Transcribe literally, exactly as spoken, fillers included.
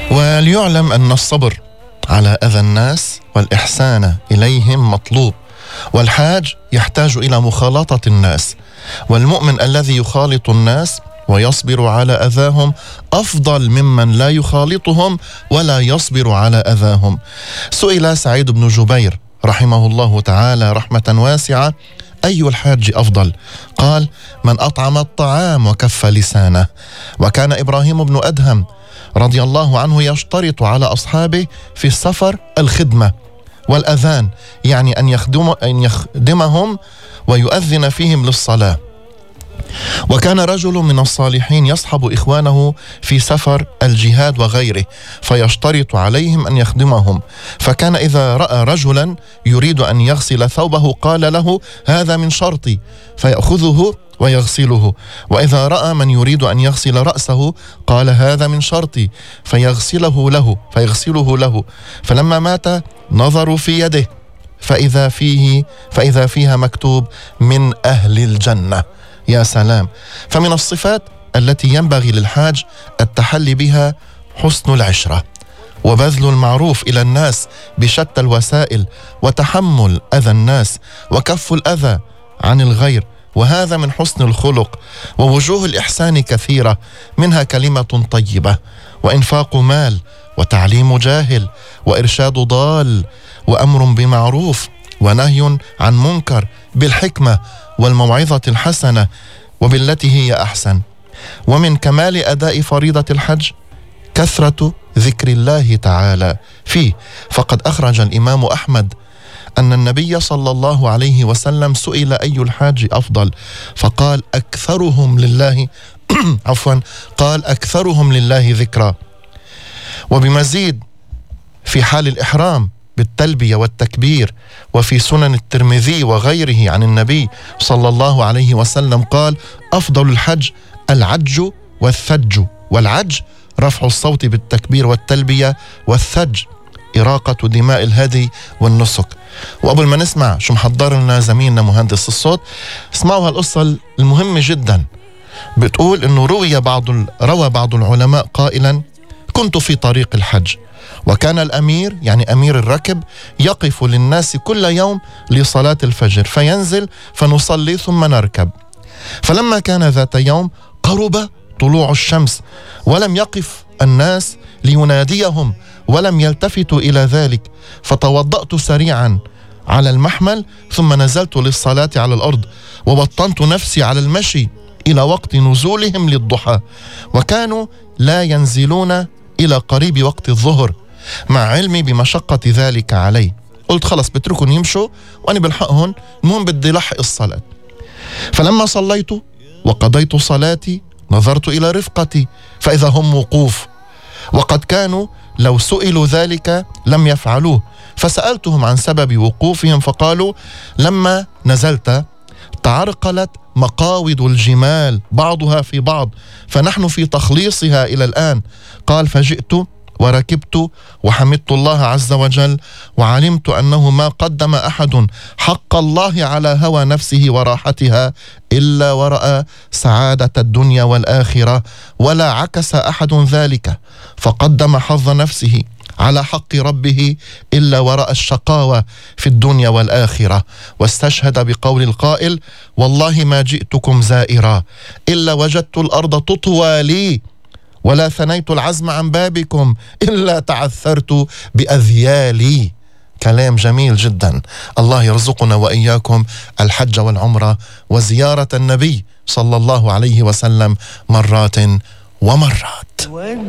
وليعلم أن الصبر على أذى الناس والإحسان إليهم مطلوب، والحاج يحتاج إلى مخالطة الناس، والمؤمن الذي يخالط الناس ويصبر على أذاهم أفضل ممن لا يخالطهم ولا يصبر على أذاهم. سئل سعيد بن جبير رحمه الله تعالى رحمة واسعة: أي الحاج أفضل؟ قال: من أطعم الطعام وكف لسانه. وكان إبراهيم بن أدهم رضي الله عنه يشترط على أصحابه في السفر الخدمة والأذان، يعني أن يخدم أن يخدمهم ويؤذن فيهم للصلاة. وكان رجل من الصالحين يصحب إخوانه في سفر الجهاد وغيره فيشترط عليهم أن يخدمهم، فكان إذا رأى رجلا يريد أن يغسل ثوبه قال له: هذا من شرطي، فيأخذه ويغسله. وإذا رأى من يريد أن يغسل رأسه قال: هذا من شرطي، فيغسله له فيغسله له. فلما مات نظروا في يده فإذا فيه فإذا فيها مكتوب: من أهل الجنة. يا سلام! فمن الصفات التي ينبغي للحاج التحلي بها حسن العشرة، وبذل المعروف إلى الناس بشتى الوسائل، وتحمل أذى الناس، وكف الأذى عن الغير، وهذا من حسن الخلق. ووجوه الإحسان كثيرة، منها كلمة طيبة، وإنفاق مال، وتعليم جاهل، وإرشاد ضال، وأمر بمعروف، ونهي عن منكر بالحكمة والموعظة الحسنة وبالتي هي أحسن. ومن كمال أداء فريضة الحج كثرة ذكر الله تعالى فيه، فقد أخرج الإمام أحمد أن النبي صلى الله عليه وسلم سئل: أي الحاج أفضل؟ فقال: أكثرهم لله عفوا قال أكثرهم لله ذكرا. وبمزيد في حال الإحرام بالتلبية والتكبير. وفي سنن الترمذي وغيره عن النبي صلى الله عليه وسلم قال: أفضل الحج العج والثج. والعج رفع الصوت بالتكبير والتلبية، والثج إراقة دماء الهدي والنسك. وقبل ما نسمع شو محضر لنا زميلنا مهندس الصوت، اسمعوا هالقصة المهمة جدا. بتقول إنه روي بعض روى بعض العلماء قائلا: كنت في طريق الحج، وكان الأمير يعني أمير الركب يقف للناس كل يوم لصلاة الفجر، فينزل فنصلي ثم نركب. فلما كان ذات يوم قرب طلوع الشمس ولم يقف الناس ليناديهم ولم يلتفتوا إلى ذلك، فتوضأت سريعا على المحمل ثم نزلت للصلاة على الأرض، وبطنت نفسي على المشي إلى وقت نزولهم للضحى، وكانوا لا ينزلون إلى قريب وقت الظهر، مع علمي بمشقة ذلك علي. قلت خلص بتركهم يمشوا وأنا بلحقهم، المهم بدي لحق الصلاة. فلما صليت وقضيت صلاتي نظرت إلى رفقتي فإذا هم وقوف، وقد كانوا لو سئلوا ذلك لم يفعلوه، فسألتهم عن سبب وقوفهم فقالوا: لما نزلت تعرقلت مقاوض الجمال بعضها في بعض، فنحن في تخليصها إلى الآن. قال: فجئت وركبت وحمدت الله عز وجل، وعلمت أنه ما قدم أحد حق الله على هوى نفسه وراحتها إلا ورأى سعادة الدنيا والآخرة، ولا عكس أحد ذلك فقدم حظ نفسه على حق ربه إلا ورأى الشقاوة في الدنيا والآخرة. واستشهد بقول القائل: والله ما جئتكم زائرا إلا وجدت الأرض تطوى لي، ولا ثنيت العزم عن بابكم إلا تعثرت بأذيالي. كلام جميل جدا. الله يرزقنا وإياكم الحج والعمرة وزيارة النبي صلى الله عليه وسلم مرات ومرات.